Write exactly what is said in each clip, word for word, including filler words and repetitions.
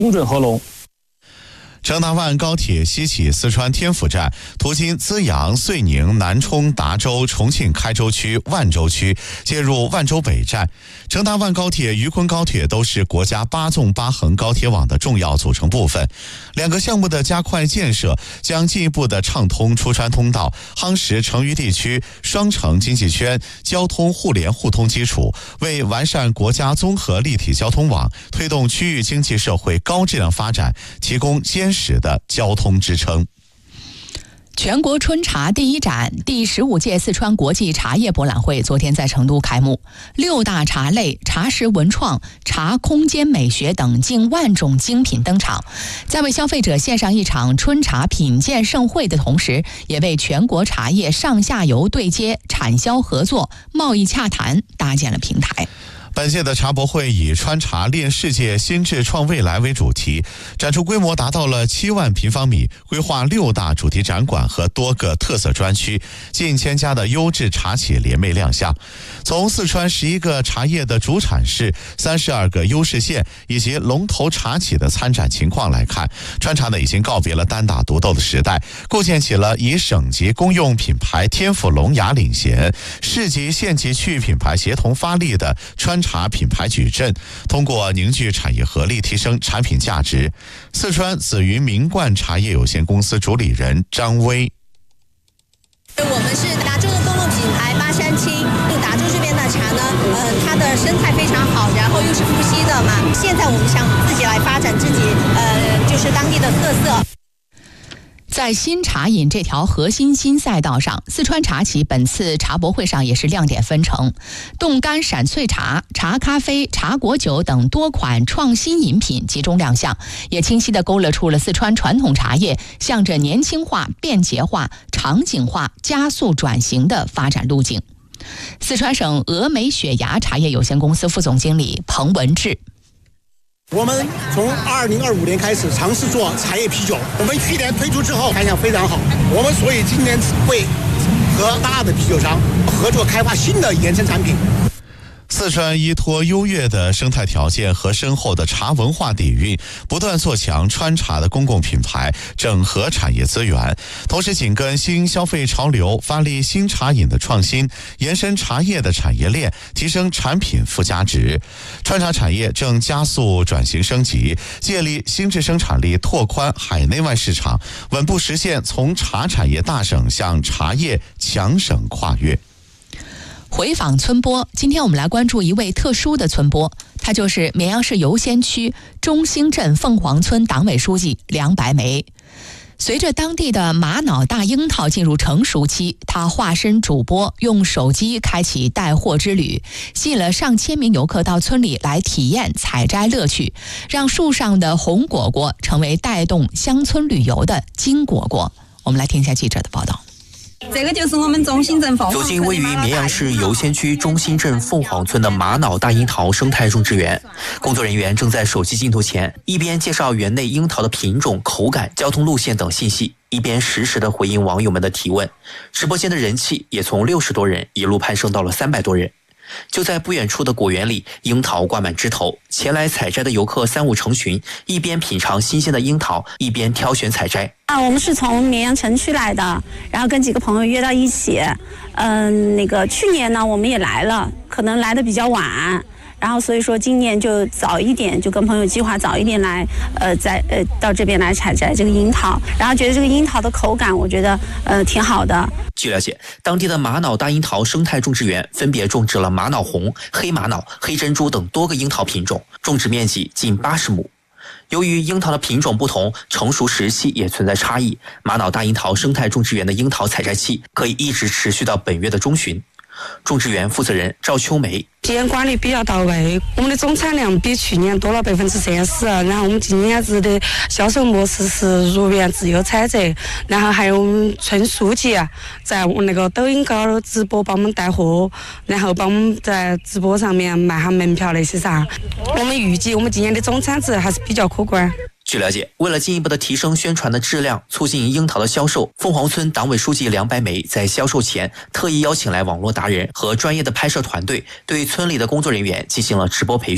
精准合龙。 成达万高铁西起四川天府站，途经资阳、遂宁、南充、达州、重庆开州区、万州区，接入万州北站。成达万高铁、渝昆高铁都是国家八纵八横高铁网的重要组成部分。两个项目的加快建设，将进一步的畅通出川通道，夯实成渝地区双城经济圈交通互联互通基础，为完善国家综合立体交通网、推动区域经济社会高质量发展提供坚实的交通支撑。 全国春茶第一展第十五届四川国际茶叶博览会昨天在成都开幕，六大茶类、茶食文创、茶空间美学等近万种精品登场，在为消费者献上一场春茶品鉴盛会的同时，也为全国茶叶上下游对接、产销合作、贸易洽谈搭建了平台。 本届的茶博会以川茶练世界，新智创未来为主题，展出规模达到了七万平方米，规划六大主题展馆和多个特色专区，近千家的优质茶企联袂亮相。从四川十一个茶叶的主产市、三十二个优势县以及龙头茶企的参展情况来看，川茶呢已经告别了单打独斗的时代，构建起了以省级公用品牌天府龙牙领衔、市级县级区域品牌协同发力的川茶品牌矩阵，通过凝聚产业合力，提升产品价值。四川紫云名冠茶叶有限公司主理人张威： 我们是达州的公路品牌巴山青，达州这边的茶呢，呃，它的生态非常好，然后又是呼吸的嘛。现在我们想自己来发展自己，呃，就是当地的特色。 在新茶饮这条核心新赛道上，四川茶企本次茶博会上也是亮点纷呈，冻干闪萃茶、茶咖啡、茶果酒等多款创新饮品集中亮相，也清晰地勾勒出了四川传统茶叶向着年轻化、便捷化、场景化加速转型的发展路径。四川省峨眉雪芽茶叶有限公司副总经理彭文志： 我们从二零二五年开始尝试做茶叶啤酒，我们去年推出之后反响非常好，我们所以今年会和大的啤酒商合作开发新的衍生产品。 四川依托优越的生态条件和深厚的茶文化底蕴，不断做强川茶的公共品牌，整合产业资源，同时紧跟新消费潮流，发力新茶饮的创新，延伸茶叶的产业链，提升产品附加值。川茶产业正加速转型升级，借力新质生产力，拓宽海内外市场，稳步实现从茶产业大省向茶叶强省跨越。 回访村播，今天我们来关注一位特殊的村播，他就是绵阳市游仙区中兴镇凤凰村党委书记梁白梅。随着当地的玛瑙大樱桃进入成熟期，他化身主播，用手机开启带货之旅，吸引了上千名游客到村里来体验采摘乐趣，让树上的红果果成为带动乡村旅游的金果果。我们来听一下记者的报道。 这个就是我们中兴镇凤凰。 走进位于绵阳市游仙区中兴镇凤凰村的玛瑙大樱桃生态种植园，工作人员正在手机镜头前一边介绍园内樱桃的品种、口感、交通路线等信息，一边实时的回应网友们的提问。直播间的人气也从六十多人一路攀升到了三百多人。就在不远处的果园里，樱桃挂满枝头，前来采摘的游客三五成群，一边品尝新鲜的樱桃，一边挑选采摘。 啊，我们是从绵阳城区来的，然后跟几个朋友约到一起。嗯，那个去年呢，我们也来了，可能来的比较晚。然后所以说今年就早一点，就跟朋友计划早一点来，呃，在呃到这边来采摘这个樱桃，然后觉得这个樱桃的口感，我觉得呃挺好的。 据了解，当地的玛瑙大樱桃生态种植园分别种植了玛瑙红、黑玛瑙、黑珍珠等多个樱桃品种，种植面积近八十亩。由于樱桃的品种不同，成熟时期也存在差异，玛瑙大樱桃生态种植园的樱桃采摘期可以一直持续到本月的中旬。种植园负责人赵秋梅： 今年管理比较到位，我们的总产量比去年多了百分之三十，然后我们今年子的销售模式是入园自由采摘，然后还有我们村书记在那个抖音高直播帮我们带货，然后帮我们在直播上面卖下门票那些啥，我们预计我们今年的总产值还是比较可观。 据了解，为了进一步的提升宣传的质量，促进樱桃的销售，凤凰村党委书记梁白梅在销售前特意邀请来网络达人和专业的拍摄团队，对村里的工作人员进行了直播培训。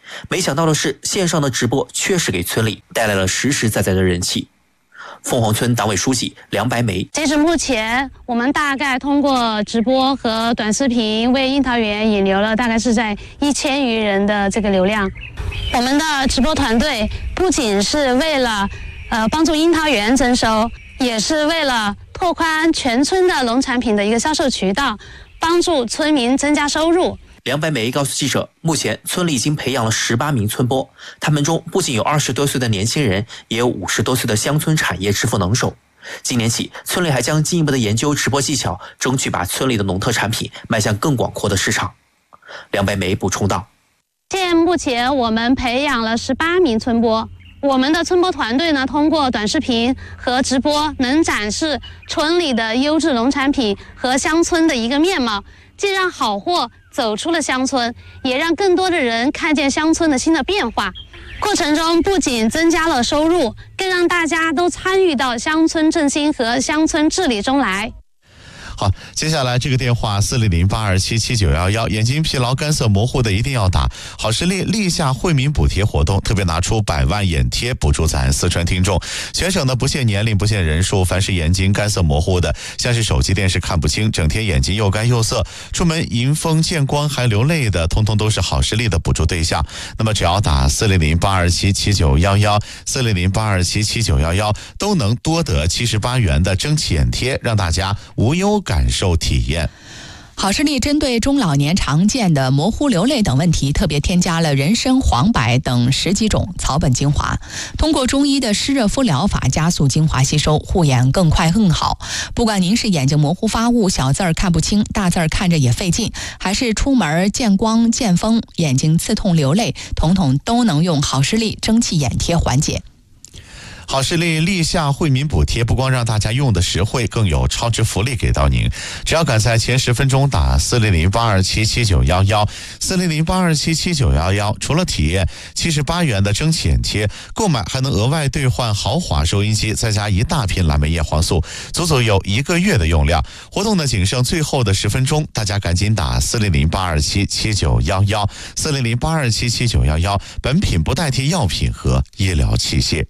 没想到的是，线上的直播确实给村里带来了实实在在的人气。凤凰村党委书记梁白梅， 截止目前，我们大概通过直播和短视频为樱桃园引流了大概是在一千余人的这个流量。我们的直播团队不仅是为了呃帮助樱桃园增收，也是为了拓宽全村的农产品的一个销售渠道，帮助村民增加收入。 梁白梅告诉记者，目前村里已经培养了十八名村播，他们中不仅有二十多岁的年轻人，也有五十多岁的乡村产业致富能手。今年起，村里还将进一步的研究直播技巧，争取把村里的农特产品迈向更广阔的市场。梁白梅补充道： 现目前我们培养了十八名村播，我们的村播团队呢，通过短视频和直播，能展示村里的优质农产品和乡村的一个面貌，既让好货走出了乡村，也让更多的人看见乡村的新的变化。过程中不仅增加了收入，更让大家都参与到乡村振兴和乡村治理中来。 好，接下来这个电话四零零八二七七九一一，眼睛疲劳干涩模糊的一定要打。好视力立夏惠民补贴活动特别拿出百万眼贴补助咱四川听众，全省的不限年龄不限人数，凡是眼睛干涩模糊的，像是手机电视看不清，整天眼睛又干又涩，出门迎风见光还流泪的，通通都是好视力的补助对象。那么只要打四零零八二七七九一一 四零零八二七七九一一，都能多得七十八元的蒸汽眼贴，让大家无忧感受体验。 好视力针对中老年常见的模糊、流泪等问题，特别添加了人参、黄柏等十几种草本精华，通过中医的湿热敷疗法加速精华吸收，护眼更快更好。不管您是眼睛模糊发雾、小字儿看不清、大字儿看着也费劲，还是出门见光见风眼睛刺痛流泪，统统都能用好视力蒸汽眼贴缓解。 好视力立夏惠民补贴不光让大家用的实惠，更有超值福利给到您。只要赶在前十分钟打四零零八二七七九一一 四零零八二七七九一一，除了体验七十八元的蒸汽眼贴，购买还能额外兑换豪华收音机，再加一大瓶蓝莓叶黄素，足足有一个月的用量。活动呢仅剩最后的十分钟，大家赶紧打四零零八二七七九一一 四零零八二七七九一一，本品不代替药品和医疗器械。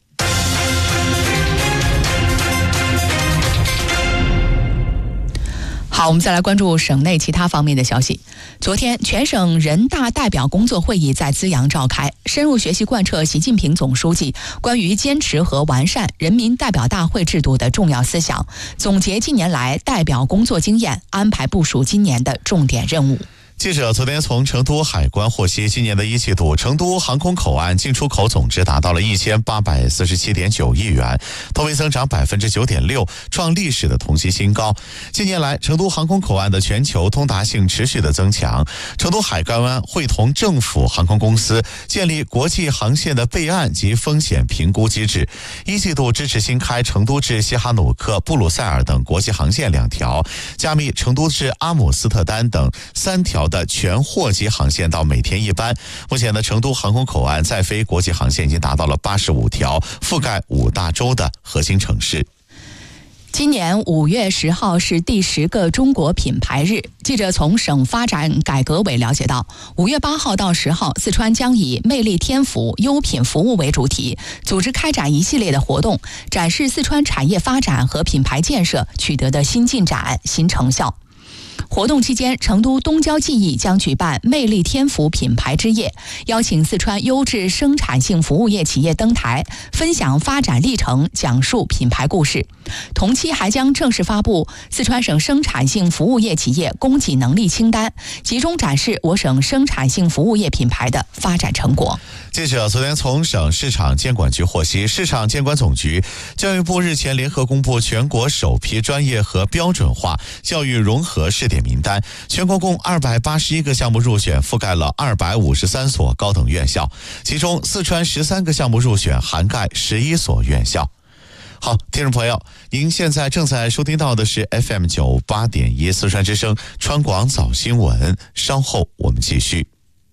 好，我们再来关注省内其他方面的消息。昨天，全省人大代表工作会议在资阳召开，深入学习贯彻习近平总书记关于坚持和完善人民代表大会制度的重要思想，总结近年来代表工作经验，安排部署今年的重点任务。 记者昨天从成都海关获悉，今年的一季度，成都航空口岸进出口总值达到了一千八百四十七点九亿元，同比增长百分之九点六，创历史的同期新高。近年来，成都航空口岸的全球通达性持续的增强，成都海关会同政府航空公司建立国际航线的备案及风险评估机制。一季度支持新开成都至西哈努克、布鲁塞尔等国际航线两条，加密成都至阿姆斯特丹等三条的全货机航线到每天一班。目前的成都航空口岸在飞国际航线已经达到了八十五条，覆盖五大洲的核心城市。 今年五月十号是第十个中国品牌日。记者从省发展改革委了解到，五月八号到十号，四川将以魅力天府优品服务为主题，组织开展一系列的活动，展示四川产业发展和品牌建设取得的新进展、新成效。活动期间，成都东郊记忆将举办魅力天府品牌之夜，邀请四川优质生产性服务业企业登台，分享发展历程，讲述品牌故事。同期还将正式发布四川省生产性服务业企业供给能力清单，集中展示我省生产性服务业品牌的发展成果。 记者昨天从省市场监管局获悉，市场监管总局、教育部日前联合公布全国首批专业和标准化教育融合试点名单，全国共二百八十一个项目入选，覆盖了二百五十三所高等院校，其中四川十三个项目入选，涵盖十一所院校。好，听众朋友，您现在正在收听到的是 F M 九十八点一 四川之声川广早新闻，稍后我们继续。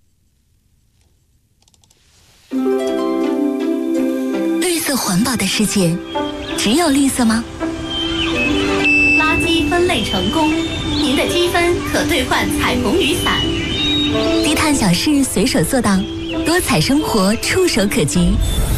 绿色环保的世界，只有绿色吗？ 垃圾分类成功，您的积分可兑换彩虹雨伞。 低碳小事随手做到， 多彩生活触手可及